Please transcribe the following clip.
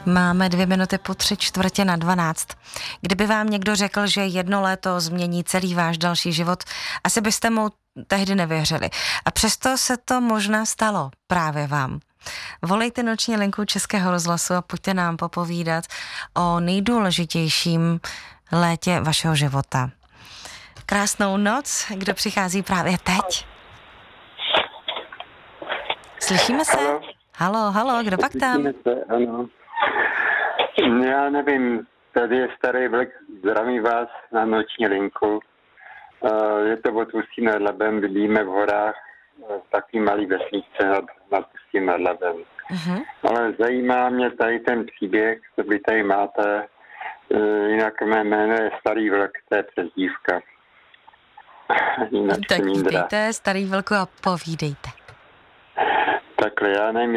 Máme 2:03:45. Kdyby vám někdo řekl, že 1 léto změní celý váš další život, asi byste mu tehdy nevěřili. A přesto se to možná stalo právě vám. Volejte noční linku Českého rozhlasu a pojďte nám popovídat o nejdůležitějším létě vašeho života. Krásnou noc, kdo přichází právě teď? Slyšíme se? Halo, kdo pak tam? Slyšíme se, ano. Já nevím, tady je Starý Vlk, zdravím vás na noční linku. Je to od Ústí nad Labem, bydlíme v horách, takový malý vesničce nad Ústím nad Labem. Uh-huh. Ale zajímá mě tady ten příběh, co vy tady máte, jinak mé jméno je Starý Vlk, to je přezdívka. Tak vítejte, Starý Vlku, a povídejte. Takhle, já nevím,